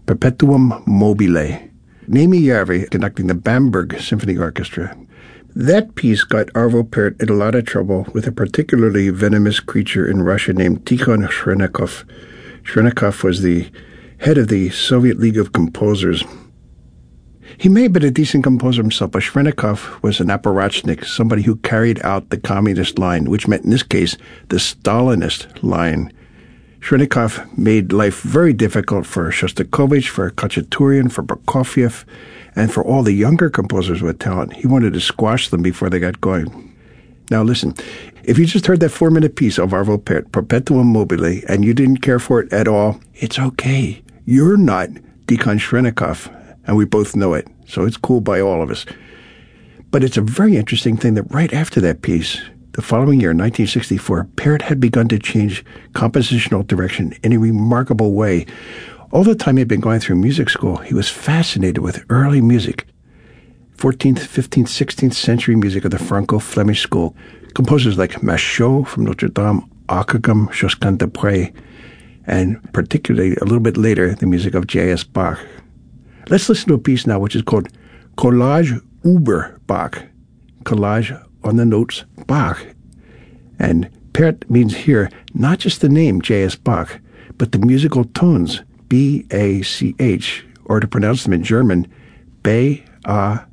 Perpetuum Mobile. Nemi Järvi conducting the Bamberg Symphony Orchestra. That piece got Arvo Pärt in a lot of trouble with a particularly venomous creature in Russia named Tikhon Shrenakov. Shrenakov was the head of the Soviet League of Composers. He may have been a decent composer himself, but Shrenakov was an apparatchik, somebody who carried out the communist line, which meant in this case the Stalinist line. Shrenakov made life very difficult for Shostakovich, for Khachaturian, for Prokofiev, and for all the younger composers with talent. He wanted to squash them before they got going. Now listen, if you just heard that 4-minute piece of Arvo Pärt, Perpetuum Mobile, and you didn't care for it at all, it's okay. You're not Tikhon Shrenakov, and we both know it, so it's cool by all of us. But it's a very interesting thing that right after that piece, the following year, 1964, Pärt had begun to change compositional direction in a remarkable way. All the time he'd been going through music school, he was fascinated with early music. 14th, 15th, 16th century music of the Franco-Flemish school. Composers like Machaut from Notre Dame, Ockeghem, Josquin des Prez, and particularly a little bit later, the music of J.S. Bach. Let's listen to a piece now which is called Collage über Bach. Collage on the notes Bach. And Pärt means here not just the name J.S. Bach, but the musical tones B-A-C-H, or to pronounce them in German, B-A-C-H.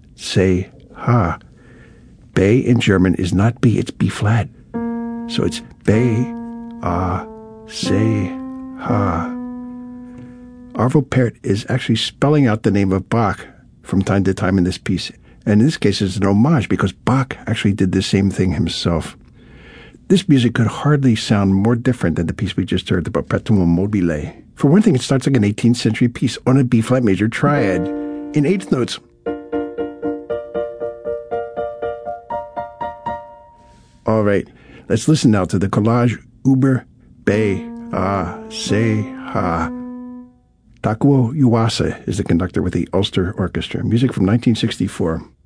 Bay in German is not B, it's B flat. So it's B-A-C-H. Arvo Pärt is actually spelling out the name of Bach from time to time in this piece. And in this case, it's an homage because Bach actually did the same thing himself. This music could hardly sound more different than the piece we just heard, the Perpetuum Mobile. For one thing, it starts like an 18th century piece on a B-flat major triad in eighth notes. All right, let's listen now to the Collage über B-A-C-H. Takuo Yuasa is the conductor with the Ulster Orchestra. Music from 1964.